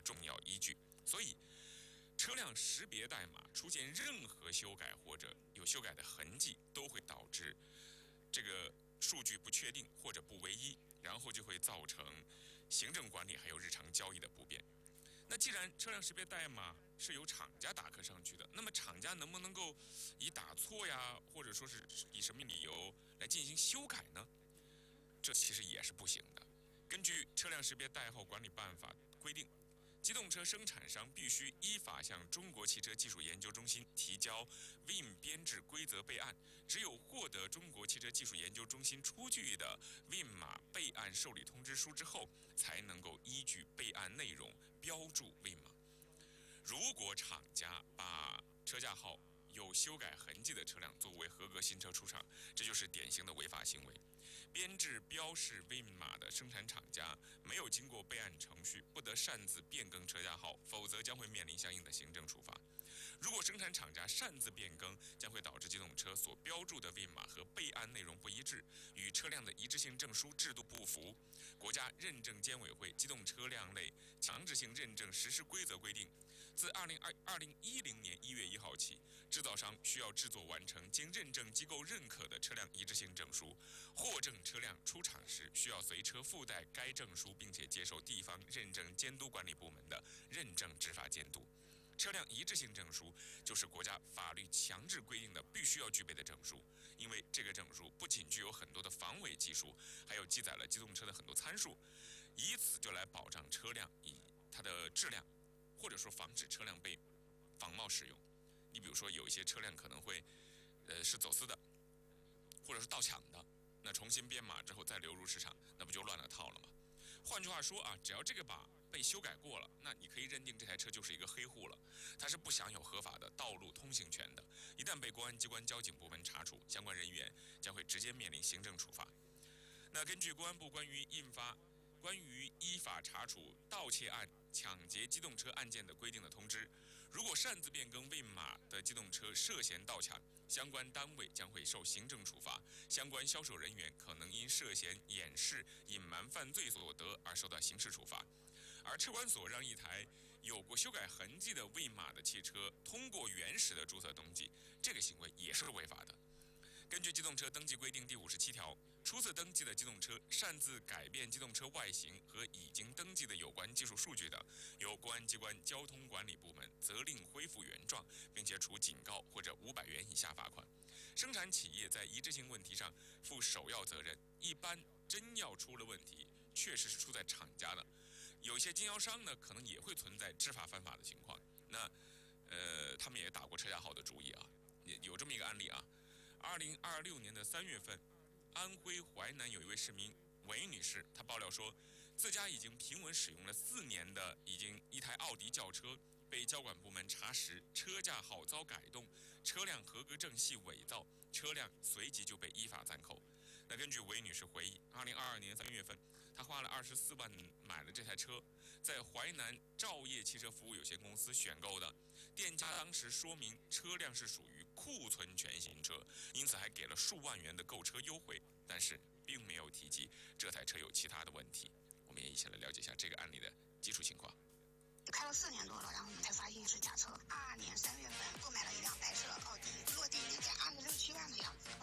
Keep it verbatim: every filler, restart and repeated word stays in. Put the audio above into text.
重要依据。所以，车辆识别代码出现任何修改或者有修改的痕迹，都会导致这个数据不确定或者不唯一，然后就会造成行政管理还有日常交易的不便。那既然车辆识别代码是由厂家打刻上去的，那么厂家能不能够以打错呀，或者说是以什么理由来进行修改呢？这其实也是不行的。根据《车辆识别代号管理办法》规定，机动车生产商必须依法向中国汽车技术研究中心提交 V I M 编制规则备案，只有获得中国汽车技术研究中心出具的 V I M 码备案受理通知书之后，才能够依据备案内容标注 V I M 码。如果厂家把车架号有修改痕迹的车辆作为合格新车出厂，这就是典型的违法行为。编制标示 V I M 码的生产厂家没有经过备案程序，不得擅自变更车架号，否则将会面临相应的行政处罚。如果生产厂家擅自变更，将会导致机动车所标注的 V I M 码和备案内容不一致，与车辆的一致性证书制度不符。国家认证监委会机动车辆类强制性认证实施规则规定，自二零二零一零年一月一号起，制造商需要制作完成经认证机构认可的车辆一致性证书，获证车辆出厂时需要随车附带该证书，并且接受地方认证监督管理部门的认证执法监督。车辆一致性证书就是国家法律强制规定的必须要具备的证书，因为这个证书不仅具有很多的防伪技术，还有记载了机动车的很多参数，以此就来保障车辆以它的质量，或者说防止车辆被仿冒使用。你比如说有一些车辆可能会呃是走私的，或者是盗抢的，那重新编码之后再流入市场，那不就乱了套了吗？换句话说啊，只要这个码被修改过了，那你可以认定这台车就是一个黑户了，它是不享有合法的道路通行权的。一旦被公安机关交警部门查处，相关人员将会直接面临行政处罚。那根据公安部关于印发关于依法查处盗窃案、抢劫机动车案件的规定的通知，如果擅自变更 V I M 码的机动车涉嫌盗抢，相关单位将会受行政处罚，相关销售人员可能因涉嫌掩饰、隐瞒犯罪所得而受到刑事处罚。而车管所让一台有过修改痕迹的 V I M 码的汽车通过原始的注册登记，这个行为也是违法的。根据机动车登记规定第五十七条，初次登记的机动车擅自改变机动车外形和已经登记的有关技术数据的，由公安机关交通管理部门责令恢复原状，并且处警告或者五百元以下罚款。生产企业在一致性问题上负首要责任，一般真要出了问题，确实是出在厂家的。有些经销商呢，可能也会存在知法犯法的情况。那，呃，他们也打过车架号的主意啊，也有这么一个案例啊。二零二六年的三月份，安徽淮南有一位市民韦女士，她爆料说，自家已经平稳使用了四年的已经一台奥迪轿车，被交管部门查实车架号遭改动，车辆合格证系伪造，车辆随即就被依法暂扣。那根据韦女士回忆，二零二二年三月份，她花了二十四万买了这台车，在淮南兆业汽车服务有限公司选购的。店家当时说明车辆是属于库存全新车，因此还给了数万元的购车优惠，但是并没有提及这台车有其他的问题。我们也一起来了解一下这个案例的基础情况。 开了四年多了，然后我们才发现是假车。二二年三月份购买了一辆白色奥迪，落地那天二十六七万的样子。